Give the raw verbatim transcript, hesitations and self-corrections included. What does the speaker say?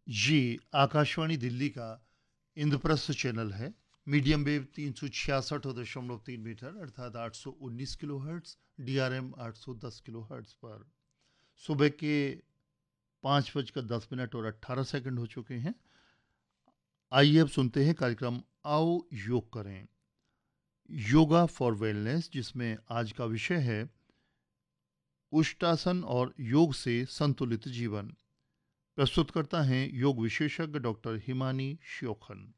जी, आकाशवाणी दिल्ली का इंद्रप्रस्थ चैनल है। Medium wave तीन सौ छियासठ दशमलव तीन मीटर अर्थात आठ सौ उन्नीस किलोहर्ट्ज़, डीआरएम आठ सौ दस किलोहर्ट्ज़ पर सुबह के पाँच बजकर दस मिनट और अट्ठारह सेकंड हो चुके हैं। आइए अब सुनते हैं कार्यक्रम आओ योग करें, योगा फॉर वेलनेस, जिसमें आज का विषय है उष्टासन और योग से संतुलित जीवन। प्रस्तुत करता हैं योग विशेषज्ञ डॉक्टर हिमानी श्योखन।